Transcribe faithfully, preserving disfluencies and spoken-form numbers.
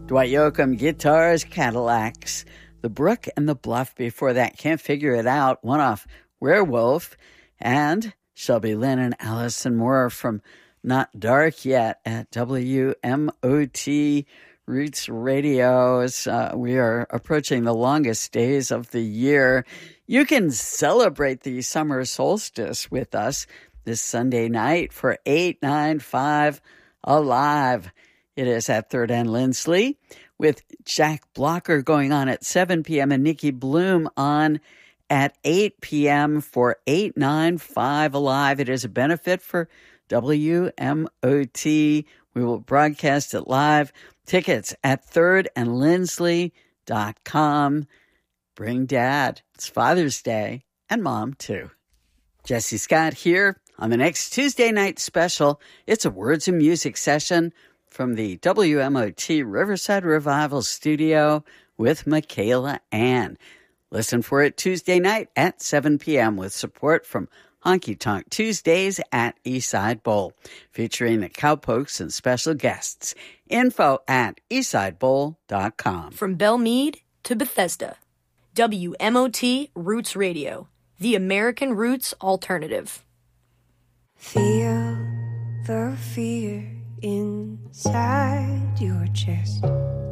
Dwight Yoakam, Guitars, Cadillacs. The Brook and the Bluff before that, Can't Figure It Out, one off Werewolf. And Shelby Lynn and Allison Moore from Not Dark Yet at W M O T Roots Radio. Uh, we are approaching the longest days of the year. You can celebrate the summer solstice with us this Sunday night for eight ninety-five Alive. It is at third and Lindsley with Jack Blocker going on at seven p.m. and Nikki Bloom on at eight p.m. for eight ninety-five Alive. It is a benefit for W M O T. We will broadcast it live. Tickets at third and lindsley dot com. Bring Dad. It's Father's Day, and Mom, too. Jesse Scott here on the next Tuesday night special. It's a Words and Music session from the W M O T Riverside Revival Studio with Michaela Ann. Listen for it Tuesday night at seven p.m. with support from Honky Tonk Tuesdays at Eastside Bowl, featuring the Cowpokes and special guests. Info at eastside bowl dot com. From Belmead to Bethesda, W M O T Roots Radio, the American Roots Alternative. Feel the fear inside your chest.